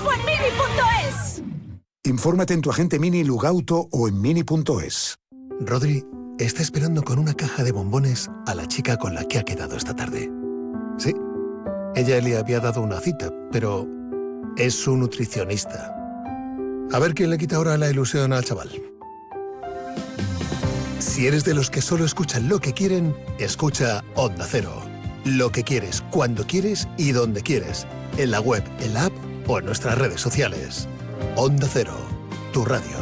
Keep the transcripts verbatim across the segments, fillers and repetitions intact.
info en mini punto es. Infórmate en tu agente Mini Lugauto o en mini punto es. Rodri está esperando con una caja de bombones a la chica con la que ha quedado esta tarde. Sí, ella le había dado una cita, pero es su nutricionista. A ver quién le quita ahora la ilusión al chaval. Si eres de los que solo escuchan lo que quieren, escucha Onda Cero. Lo que quieres, cuando quieres y donde quieres. En la web, en la app o en nuestras redes sociales. Onda Cero, tu radio.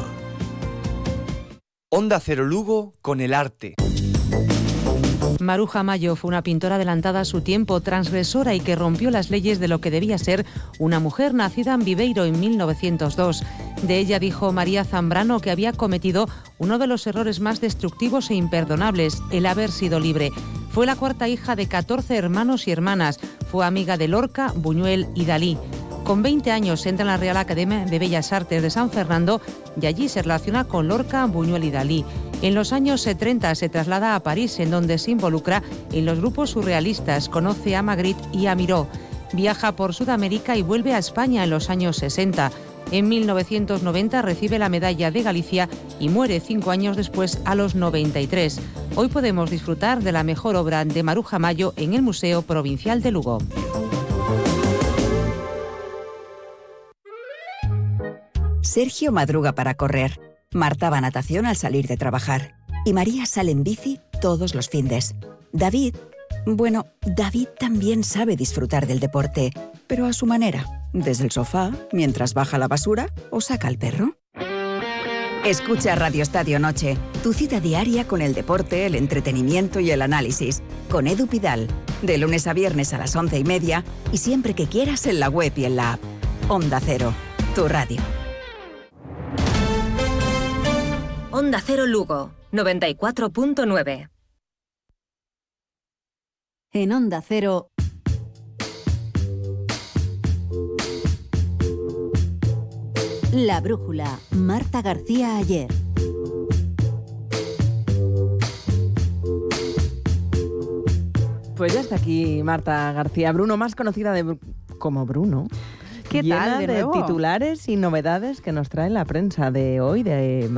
Onda Cero Lugo con el arte. Maruja Mayo fue una pintora adelantada a su tiempo, transgresora y que rompió las leyes de lo que debía ser una mujer nacida en Viveiro en mil novecientos dos. De ella dijo María Zambrano que había cometido uno de los errores más destructivos e imperdonables, el haber sido libre. Fue la cuarta hija de catorce hermanos y hermanas. Fue amiga de Lorca, Buñuel y Dalí. Con veinte años entra en la Real Academia de Bellas Artes de San Fernando y allí se relaciona con Lorca, Buñuel y Dalí. En los años setenta se traslada a París, en donde se involucra en los grupos surrealistas, conoce a Magritte y a Miró. Viaja por Sudamérica y vuelve a España en los años sesenta. En mil novecientos noventa recibe la Medalla de Galicia y muere cinco años después a los noventa y tres. Hoy podemos disfrutar de la mejor obra de Maruja Mayo en el Museo Provincial de Lugo. Sergio madruga para correr, Marta va a natación al salir de trabajar y María sale en bici todos los findes. David, bueno, David también sabe disfrutar del deporte, pero a su manera, desde el sofá, mientras baja la basura o saca al perro. Escucha Radio Estadio Noche, tu cita diaria con el deporte, el entretenimiento y el análisis, con Edu Pidal, de lunes a viernes a las once y media y siempre que quieras en la web y en la app. Onda Cero, tu radio. Onda Cero Lugo, noventa y cuatro punto nueve. En Onda Cero, La Brújula, Marta García Ayer. Pues ya está aquí Marta García Bruno, más conocida de, como Bruno. ¿Qué llena tal de de nuevo? Titulares y novedades que nos trae la prensa de hoy, de